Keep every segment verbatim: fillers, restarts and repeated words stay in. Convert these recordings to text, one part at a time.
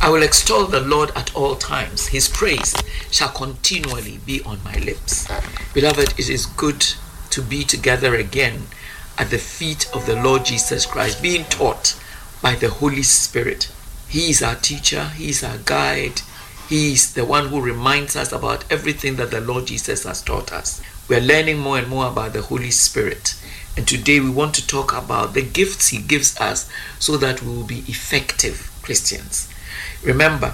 I will extol the Lord at all times. His praise shall continually be on my lips. Beloved, it is good to be together again at the feet of the Lord Jesus Christ, being taught by the Holy Spirit. He is our teacher. He is our guide. He is the one who reminds us about everything that the Lord Jesus has taught us. We are learning more and more about the Holy Spirit. And today we want to talk about the gifts he gives us so that we will be effective Christians. Remember,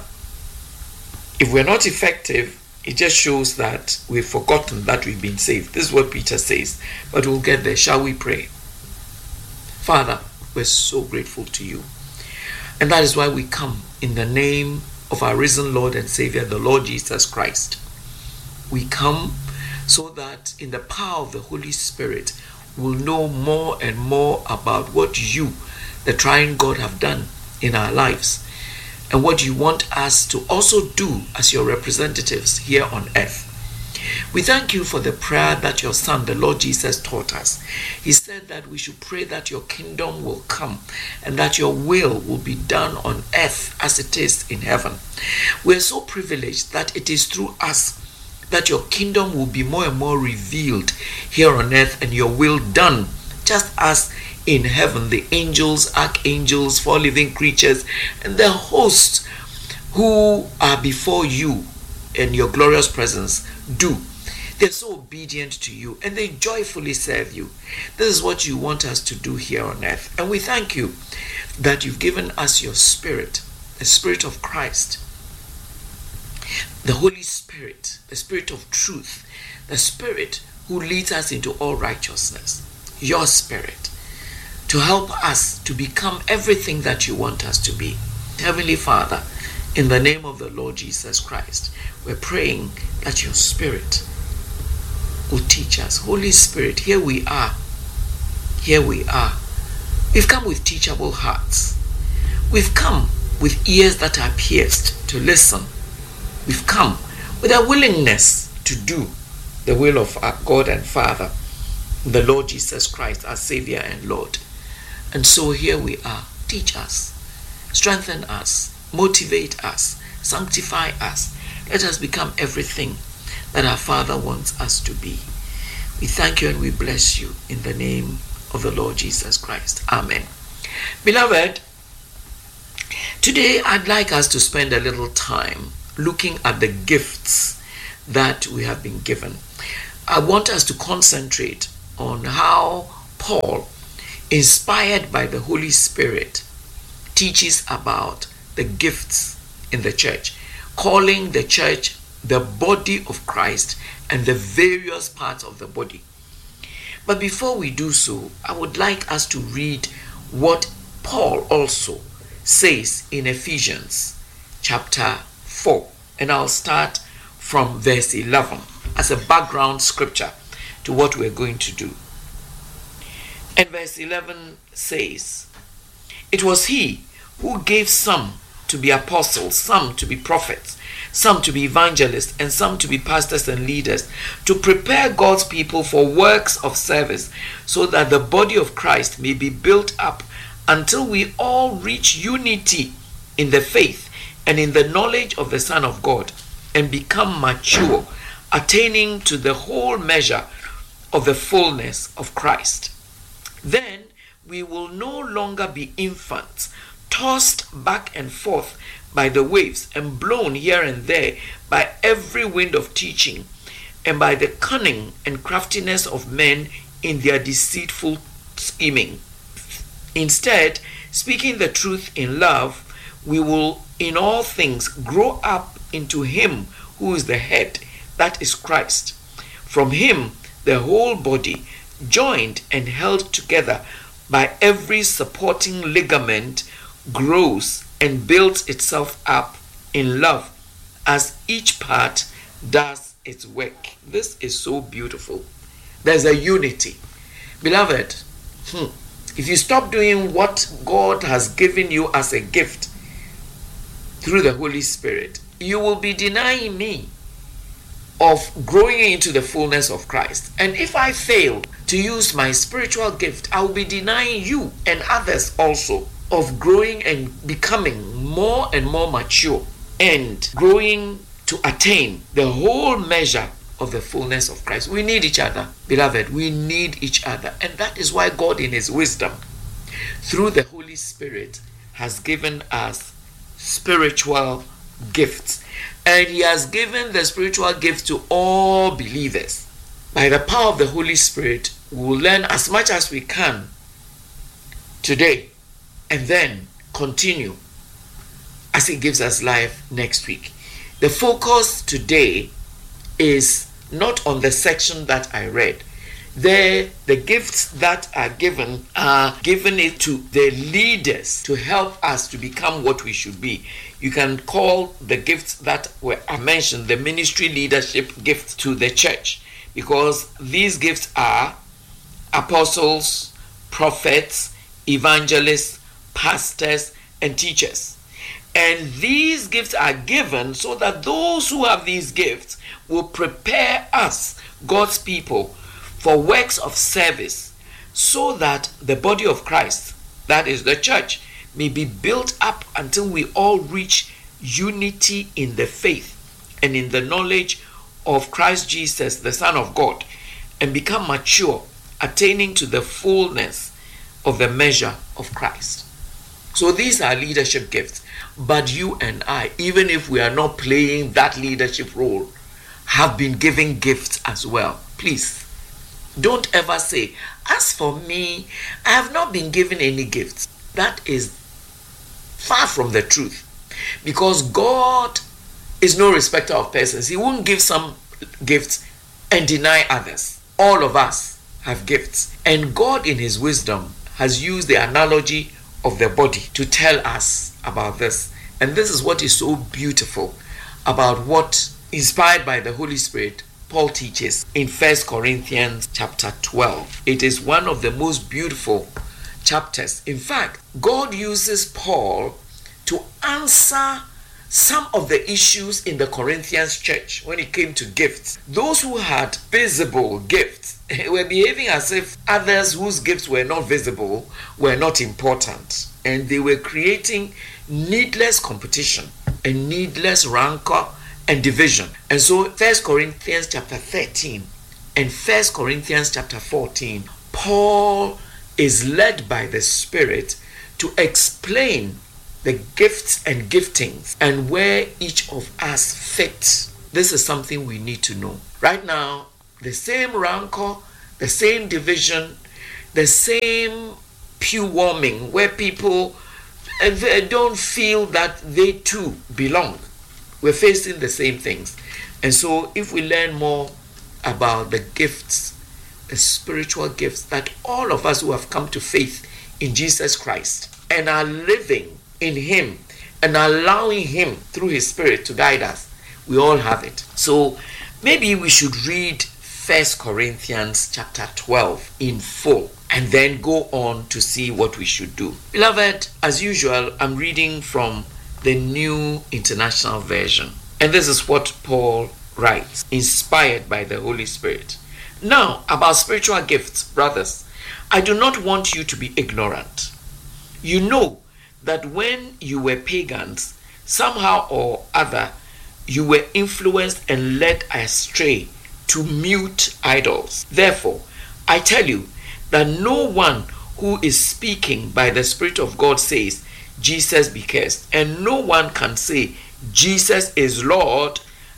if we're not effective, it just shows that we've forgotten that we've been saved. This is what Peter says, but we'll get there. Shall we pray? Father, we're so grateful to you. And that is why we come in the name of our risen Lord and Savior, the Lord Jesus Christ. We come so that in the power of the Holy Spirit, we'll know more and more about what you, the triune God, have done in our lives, and what you want us to also do as your representatives here on earth. We thank you for the prayer that your Son, the Lord Jesus, taught us. He said that we should pray that your kingdom will come and that your will will be done on earth as it is in heaven. We are so privileged that it is through us that your kingdom will be more and more revealed here on earth and your will done, just as in heaven the angels, archangels, four living creatures, and the hosts who are before you in your glorious presence do. They're so obedient to you and they joyfully serve you. This is what you want us to do here on earth. And we thank you that you've given us your Spirit, the Spirit of Christ, the Holy Spirit, the Spirit of truth, the Spirit who leads us into all righteousness, your Spirit, to help us to become everything that you want us to be. Heavenly Father, in the name of the Lord Jesus Christ, we're praying that your Spirit will teach us. Holy Spirit, here we are. Here we are. We've come with teachable hearts. We've come with ears that are pierced to listen. We've come with a willingness to do the will of our God and Father, the Lord Jesus Christ, our Savior and Lord. And so here we are. Teach us, strengthen us, motivate us, sanctify us. Let us become everything that our Father wants us to be. We thank you and we bless you in the name of the Lord Jesus Christ. Amen. Beloved, today I'd like us to spend a little time looking at the gifts that we have been given. I want us to concentrate on how Paul, inspired by the Holy Spirit, teaches about the gifts in the church, calling the church the body of Christ and the various parts of the body. But before we do so, I would like us to read what Paul also says in Ephesians chapter four. And I'll start from verse eleven as a background scripture to what we're going to do. And verse eleven says, "It was he who gave some to be apostles, some to be prophets, some to be evangelists, and some to be pastors and leaders, to prepare God's people for works of service, so that the body of Christ may be built up until we all reach unity in the faith and in the knowledge of the Son of God, and become mature, attaining to the whole measure of the fullness of Christ. Then we will no longer be infants, tossed back and forth by the waves and blown here and there by every wind of teaching, and by the cunning and craftiness of men in their deceitful scheming. Instead, speaking the truth in love, we will in all things grow up into him who is the head, that is Christ. From him the whole body, joined and held together by every supporting ligament, grows and builds itself up in love as each part does its work." This is so beautiful. There's a unity. Beloved, hmm, if you stop doing what God has given you as a gift through the Holy Spirit, you will be denying me of growing into the fullness of Christ. And if I fail to use my spiritual gift, I will be denying you and others also of growing and becoming more and more mature and growing to attain the whole measure of the fullness of Christ. We need each other, beloved. We need each other. And that is why God, in his wisdom, through the Holy Spirit, has given us spiritual gifts. And he has given the spiritual gift to all believers. By the power of the Holy Spirit, we will learn as much as we can today and then continue as he gives us life next week. The focus today is not on the section that I read. The, the gifts that are given are given it to the leaders to help us to become what we should be. You can call the gifts that were mentioned the ministry leadership gifts to the church, because these gifts are apostles, prophets, evangelists, pastors, and teachers. And these gifts are given so that those who have these gifts will prepare us, God's people, for works of service, so that the body of Christ, that is the church, may be built up until we all reach unity in the faith and in the knowledge of Christ Jesus, the Son of God, and become mature, attaining to the fullness of the measure of Christ. So these are leadership gifts. But you and I, even if we are not playing that leadership role, have been given gifts as well. Please, don't ever say, as for me, I have not been given any gifts. That is far from the truth. Because God is no respecter of persons. He won't give some gifts and deny others. All of us have gifts. And God, in his wisdom, has used the analogy of the body to tell us about this. And this is what is so beautiful about what, inspired by the Holy Spirit, Paul teaches in First Corinthians chapter twelve. It is one of the most beautiful chapters. In fact, God uses Paul to answer some of the issues in the Corinthians church when it came to gifts. Those who had visible gifts were behaving as if others whose gifts were not visible were not important. And they were creating needless competition and needless rancor and division. And so First Corinthians chapter thirteen and First Corinthians chapter fourteen, Paul is led by the Spirit to explain the gifts and giftings and where each of us fits. This is something we need to know. Right now, the same rancor, the same division, the same pew warming where people don't feel that they too belong. We're facing the same things. And so if we learn more about the gifts, the spiritual gifts that all of us who have come to faith in Jesus Christ and are living in him and allowing him through his Spirit to guide us, we all have it. So maybe we should read First Corinthians chapter twelve in full and then go on to see what we should do. Beloved, as usual, I'm reading from the New International Version. And this is what Paul writes, inspired by the Holy Spirit. Now, about spiritual gifts, brothers, I do not want you to be ignorant. You know that when you were pagans, somehow or other, you were influenced and led astray to mute idols. Therefore, I tell you that no one who is speaking by the Spirit of God says, Jesus be cursed. And no one can say, Jesus is Lord,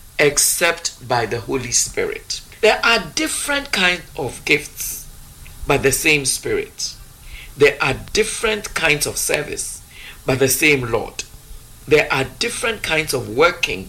except by the Holy Spirit. There are different kinds of gifts, but the same Spirit. There are different kinds of service, but the same Lord. There are different kinds of working,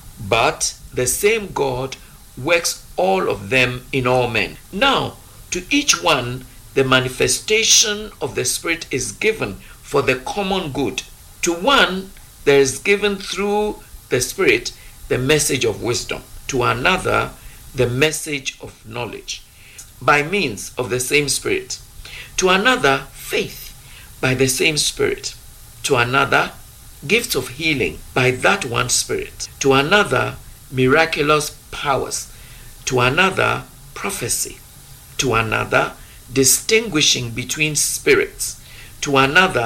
but the same God works all of them in all men. Now, to each one, the manifestation of the Spirit is given for the common good. To one, there is given through the Spirit the message of wisdom. To another, the message of knowledge, by means of the same Spirit. To another, faith, by the same Spirit. To another, gifts of healing, by that one Spirit. To another, miraculous powers. To another, prophecy. To another, distinguishing between spirits. To another,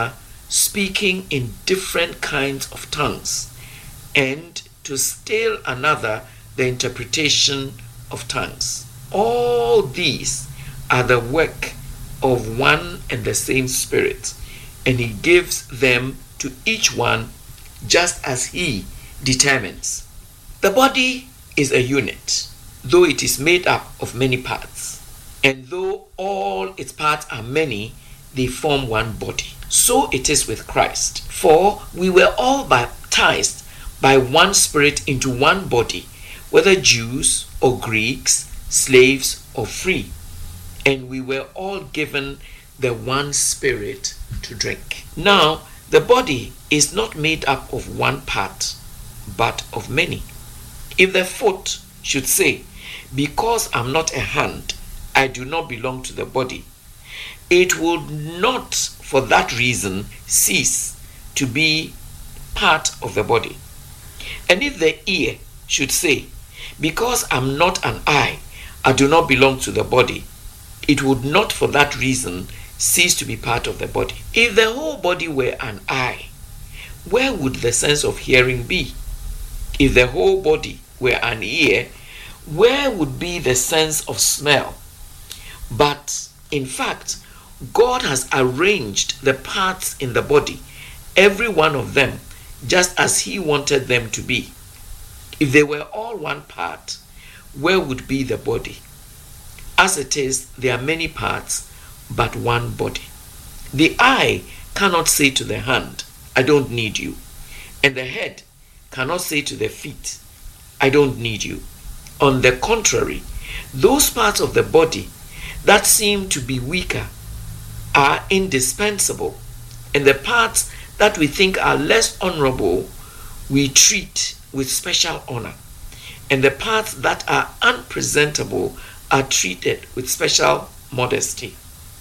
speaking in different kinds of tongues, and to still another the interpretation of tongues. All these are the work of one and the same Spirit, and he gives them to each one just as he determines. The body is a unit, though it is made up of many parts. And though all its parts are many, they form one body. So it is with Christ. For we were all baptized by one Spirit into one body, whether Jews or Greeks, slaves or free. And we were all given the one Spirit to drink. Now, the body is not made up of one part, but of many. If the foot should say, because I'm not a hand, I do not belong to the body, it would not for that reason cease to be part of the body. And if the ear should say, because I'm not an eye, I do not belong to the body, it would not for that reason cease to be part of the body. If the whole body were an eye, where would the sense of hearing be? If the whole body were an ear, where would be the sense of smell? But in fact, God has arranged the parts in the body, every one of them, just as he wanted them to be. If they were all one part, where would be the body? As it is, there are many parts, but one body. The eye cannot say to the hand, I don't need you. And the head cannot say to the feet, I don't need you. On the contrary, those parts of the body that seem to be weaker are indispensable, and the parts that we think are less honorable we treat with special honor, and the parts that are unpresentable are treated with special modesty,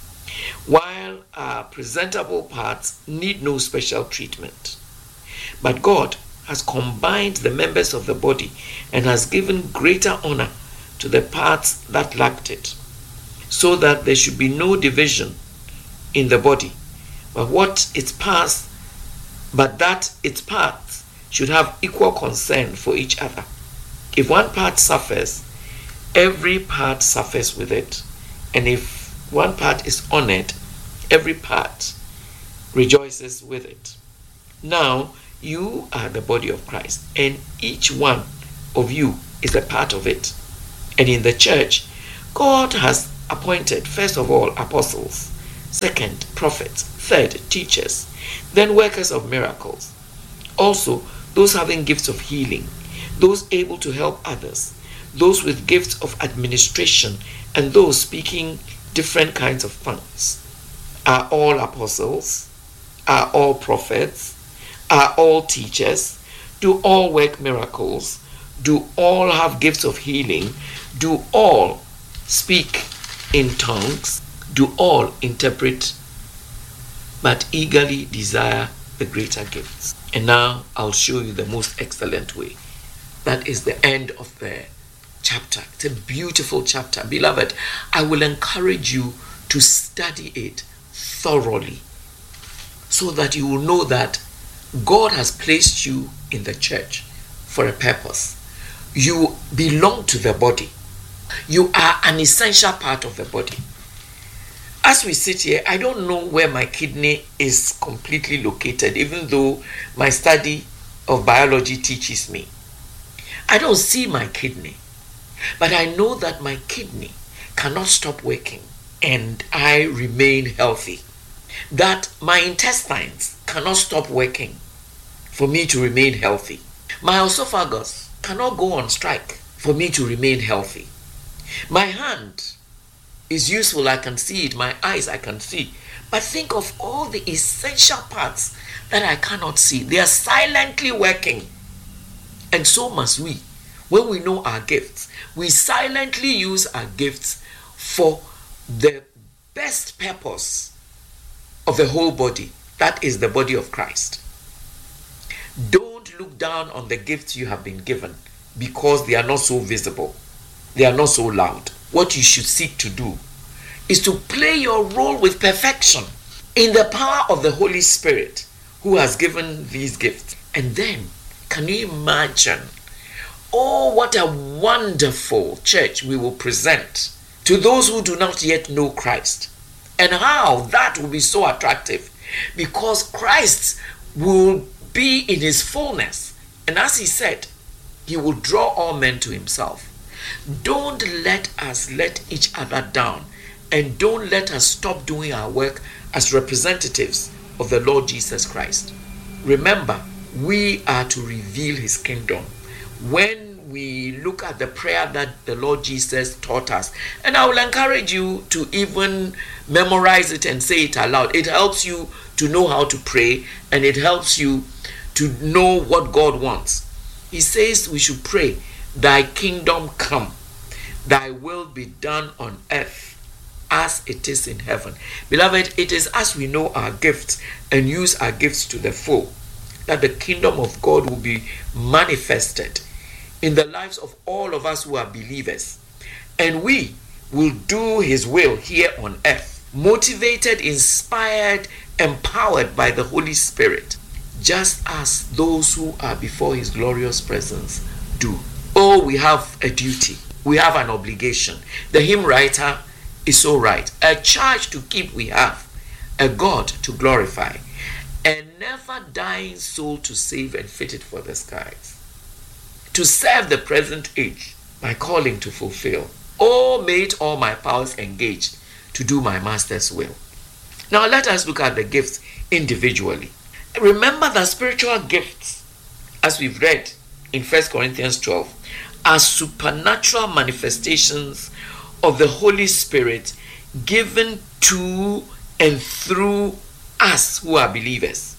while our presentable parts need no special treatment. But God has combined the members of the body and has given greater honor to the parts that lacked it, so that there should be no division in the body, but what its parts, but that its parts should have equal concern for each other. If one part suffers, every part suffers with it, and if one part is honored, every part rejoices with it. Now you are the body of Christ, and each one of you is a part of it. And in the church, God has appointed first of all apostles, second prophets, third teachers, then workers of miracles, also those having gifts of healing, those able to help others, those with gifts of administration, and those speaking different kinds of tongues. Are all apostles? Are all prophets? Are all teachers? Do all work miracles? Do all have gifts of healing? Do all speak in tongues? Do all interpret? But eagerly desire the greater gifts. And now I'll show you the most excellent way. That is the end of the chapter. It's a beautiful chapter. Beloved, I will encourage you to study it thoroughly so that you will know that God has placed you in the church for a purpose. You belong to the body. You are an essential part of the body. As we sit here, I don't know where my kidney is completely located, even though my study of biology teaches me. I don't see my kidney, but I know that my kidney cannot stop working and I remain healthy. That my intestines cannot stop working for me to remain healthy. My esophagus cannot go on strike for me to remain healthy. My hand is useful, I can see it. My eyes, I can see. But think of all the essential parts that I cannot see. They are silently working. And so must we. When we know our gifts, we silently use our gifts for the best purpose of the whole body. That is the body of Christ. Don't look down on the gifts you have been given because they are not so visible. They are not so loud. What you should seek to do is to play your role with perfection. in the power of the Holy Spirit who has given these gifts. And then, can you imagine, oh, what a wonderful church we will present to those who do not yet know Christ. And how that will be so attractive, because Christ will be in his fullness. And as he said, he will draw all men to himself. Don't let us let each other down, and don't let us stop doing our work as representatives of the Lord Jesus Christ. Remember, we are to reveal his kingdom. When we look at the prayer that the Lord Jesus taught us, and I will encourage you to even memorize it and say it aloud. It helps you to know how to pray, and it helps you to know what God wants. He says we should pray, thy kingdom come, thy will be done on earth as it is in heaven. Beloved, it is as we know our gifts and use our gifts to the full that the kingdom of God will be manifested in the lives of all of us who are believers. And we will do his will here on earth, motivated, inspired, empowered by the Holy Spirit, just as those who are before his glorious presence do. Oh, we have a duty. We have an obligation. The hymn writer is so right. A charge to keep we have, a God to glorify, a never dying soul to save and fit it for the skies, to serve the present age, my calling to fulfill. Oh, may it all my powers engage to do my master's will. Now let us look at the gifts individually. Remember that spiritual gifts, as we've read in First Corinthians twelve, are supernatural manifestations of the Holy Spirit given to and through us who are believers.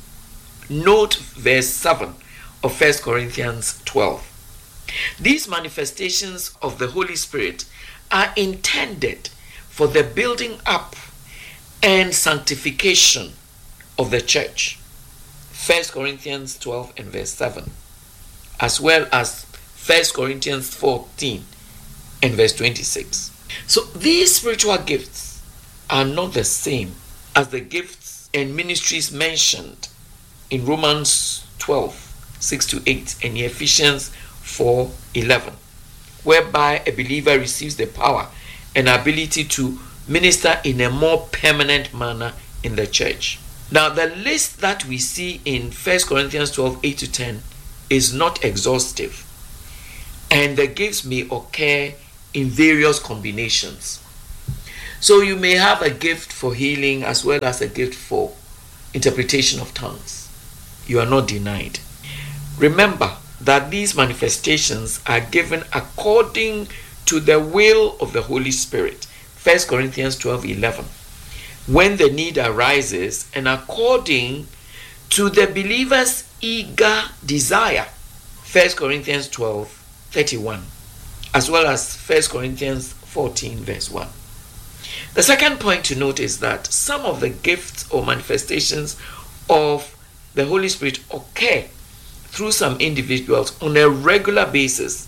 Note verse seven of First Corinthians twelve. These manifestations of the Holy Spirit are intended for the building up and sanctification of the church. First Corinthians twelve and verse seven, as well as First Corinthians fourteen and verse twenty-six. So these spiritual gifts are not the same as the gifts and ministries mentioned in Romans twelve, six to eight and Ephesians four, eleven, whereby a believer receives the power and ability to minister in a more permanent manner in the church. Now, the list that we see in First Corinthians twelve, eight to ten is not exhaustive, and the gifts may occur in various combinations. So you may have a gift for healing as well as a gift for interpretation of tongues. You are not denied. Remember that these manifestations are given according to the will of the Holy Spirit. First Corinthians twelve, eleven. When the need arises and according to the believer's eager desire. First Corinthians twelve, thirty-one. As well as First Corinthians fourteen, verse one. The second point to note is that some of the gifts or manifestations of the Holy Spirit occur through some individuals on a regular basis.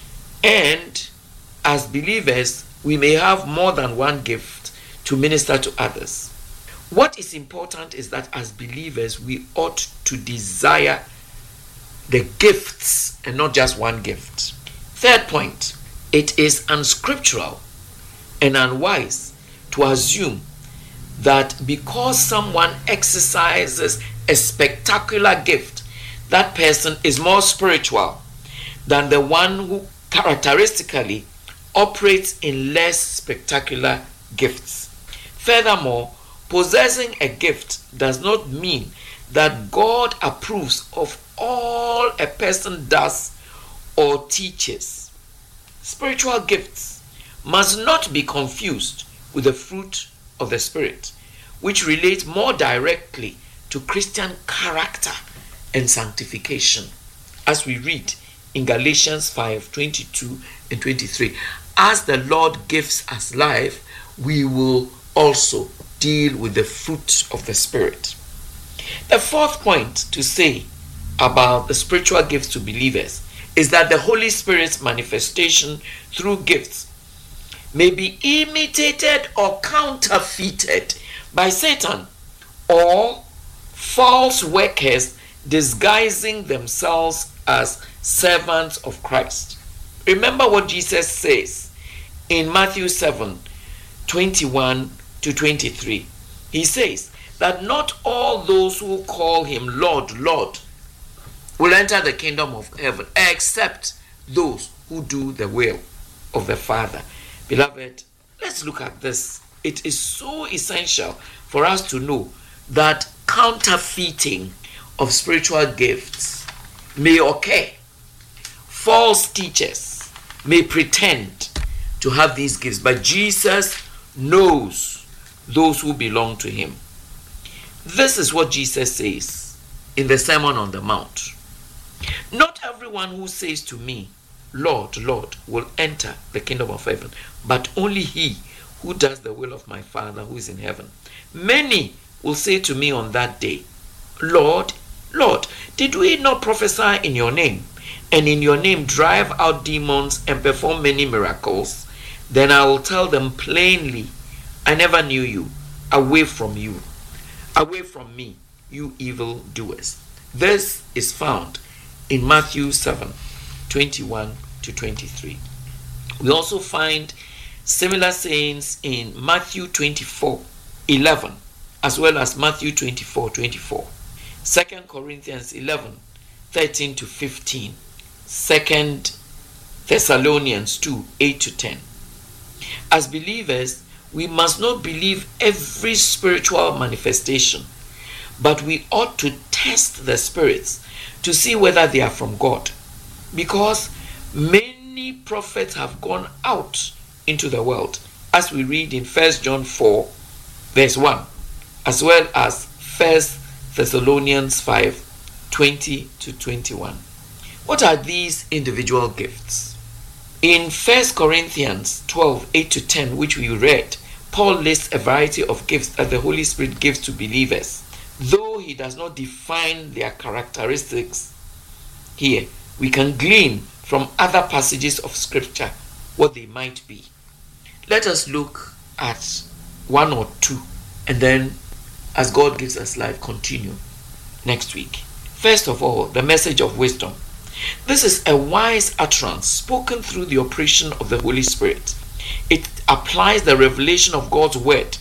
And as believers, we may have more than one gift to minister to others. What is important is that as believers, we ought to desire the gifts and not just one gift. Third point, it is unscriptural and unwise to assume that because someone exercises a spectacular gift, that person is more spiritual than the one who characteristically operates in less spectacular gifts. Furthermore, possessing a gift does not mean that God approves of all a person does or teaches. Spiritual gifts must not be confused with the fruit of the Spirit, which relate more directly to Christian character and sanctification, as we read in Galatians five, twenty-two and twenty-three. As the Lord gives us life, we will also deal with the fruit of the Spirit. The fourth point to say about the spiritual gifts to believers is that the Holy Spirit's manifestation through gifts may be imitated or counterfeited by Satan or false workers disguising themselves as servants of Christ. Remember what Jesus says in Matthew seven, twenty-one to twenty-three. He says that not all those who call him Lord, Lord will enter the kingdom of heaven, except those who do the will of the Father. Beloved, let's look at this. It is so essential for us to know that counterfeiting of spiritual gifts may occur. False teachers may pretend to have these gifts, but Jesus knows those who belong to him. This is what Jesus says in the Sermon on the Mount. Not everyone who says to me, Lord, Lord, will enter the kingdom of heaven, but only he who does the will of my Father who is in heaven. Many will say to me on that day, Lord, Lord, did we not prophesy in your name, and in your name drive out demons and perform many miracles? Then I will tell them plainly, I never knew you. Away from you. Away from me, you evil doers. This is found in Matthew seven, twenty-one to twenty-three. We also find similar sayings in Matthew twenty-four, eleven, as well as Matthew twenty-four, twenty-four. Second Corinthians eleven, thirteen to fifteen. Second Thessalonians two, eight to ten. As believers, we must not believe every spiritual manifestation, but we ought to test the spirits to see whether they are from God, because many prophets have gone out into the world, as we read in First John four, verse one, as well as First Thessalonians five, twenty to twenty-one. What are these individual gifts? In First Corinthians twelve, eight to ten, which we read, Paul lists a variety of gifts that the Holy Spirit gives to believers. Though he does not define their characteristics here, we can glean from other passages of Scripture what they might be. Let us look at one or two, and then, as God gives us life, continue next week. First of all, the message of wisdom. This is a wise utterance spoken through the operation of the Holy Spirit. It applies the revelation of God's word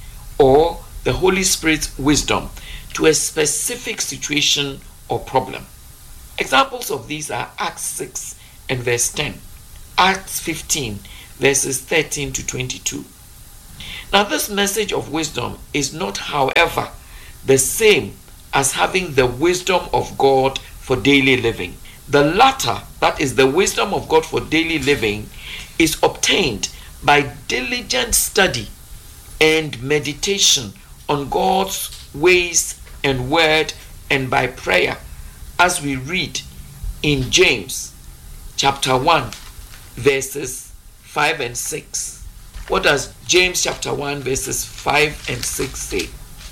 or the Holy Spirit's wisdom to a specific situation or problem. Examples of these are Acts six and verse ten, Acts fifteen verses thirteen to twenty-two. Now, this message of wisdom is not, however, the same as having the wisdom of God for daily living. The latter, that is the wisdom of God for daily living, is obtained by diligent study and meditation on God's ways and word, and by prayer, as we read in James chapter one verses five and six. What does James chapter one verses five and six say?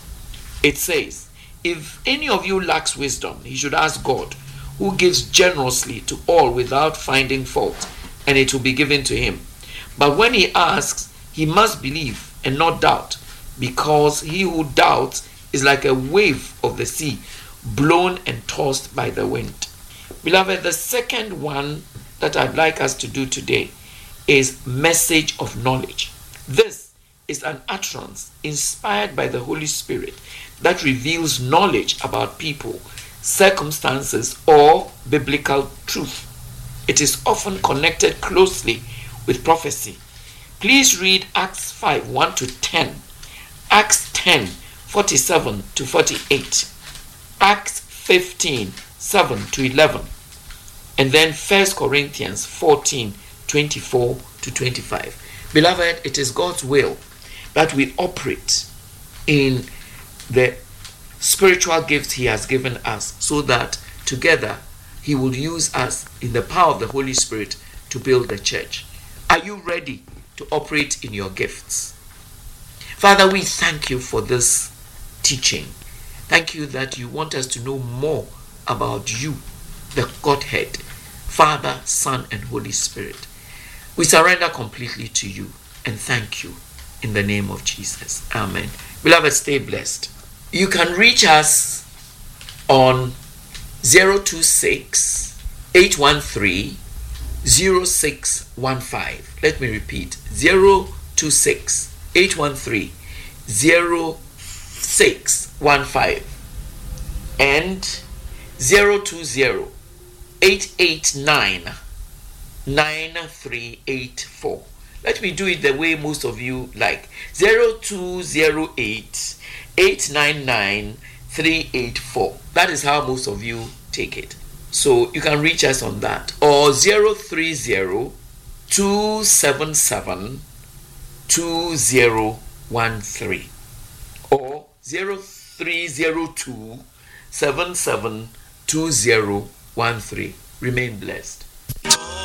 It says, if any of you lacks wisdom, he should ask God, who gives generously to all without finding fault, and it will be given to him. But when he asks, he must believe and not doubt, because he who doubts is like a wave of the sea, blown and tossed by the wind. Beloved, the second one that I'd like us to do today is message of knowledge. This is an utterance inspired by the Holy Spirit that reveals knowledge about people, circumstances, or biblical truth. It is often connected closely with prophecy. Please read Acts five, one to ten, Acts ten, forty-seven to forty-eight, Acts fifteen, seven to eleven, and then First Corinthians fourteen, twenty-four to twenty-five. Beloved, it is God's will that we operate in the spiritual gifts he has given us, so that together he will use us in the power of the Holy Spirit to build the church. Are you ready to operate in your gifts? Father, we thank you for this teaching. Thank you that you want us to know more about you, the Godhead, Father, Son, and Holy Spirit. We surrender completely to you and thank you in the name of Jesus. Amen. Beloved, stay blessed. You can reach us on zero two six, eight one three, zero six one five. Let me repeat, zero two six, eight one three, zero six one five and zero two zero, eight eight nine, nine three eight four. Let me do it the way most of you like. zero two zero eight, eight nine nine, three eight four. That is how most of you take it. So you can reach us on that. Or zero three zero, two seven seven, two zero one three. Or zero three zero two, seven seven two zero one three. Remain blessed.